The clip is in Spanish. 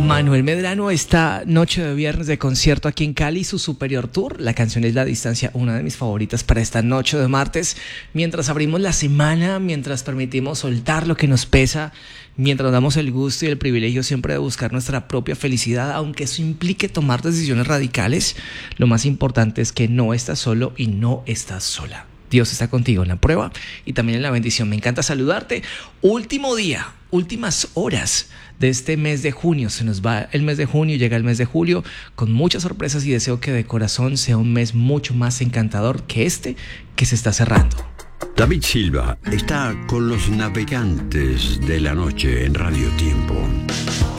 Manuel Medrano, esta noche de viernes de concierto aquí en Cali, su Superior Tour. La canción es La Distancia, una de mis favoritas para esta noche de martes. Mientras abrimos la semana, mientras permitimos soltar lo que nos pesa, mientras damos el gusto y el privilegio siempre de buscar nuestra propia felicidad, aunque eso implique tomar decisiones radicales, lo más importante es que no estás solo y no estás sola. Dios está contigo en la prueba y también en la bendición. Me encanta saludarte. Último día, últimas horas de este mes de junio. Se nos va el mes de junio, llega el mes de julio con muchas sorpresas y deseo que de corazón sea un mes mucho más encantador que este que se está cerrando. David Silva está con los navegantes de la noche en Radio Tiempo.